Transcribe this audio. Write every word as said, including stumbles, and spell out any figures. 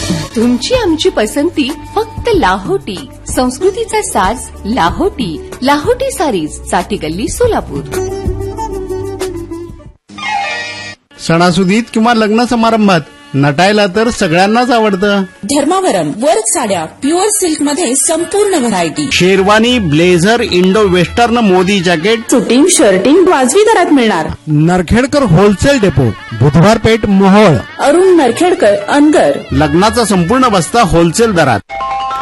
तुमची आमची पसंती फक्त लाहोटी. संस्कृतीचा साज लाहोटी. लाहोटी सारीज, साठी गल्ली, सोलापूर. सणासुदीत किंवा लग्न समारंभात नटायला तर सगळ्यांनाच आवडतं. धर्मावरम वर्क साड्या प्युअर सिल्क मध्ये संपूर्ण variety. Sherwani, blazer, Indo western, Modi jacket, shooting, shirting वाजवी दरात मिळणार. नरखेडकर होलसेल डेपो, बुधवार पेठ, मोहोळ. अरुण नरखेडकर, अनगर. लग्नाचा संपूर्ण बस्ता होलसेल दरात.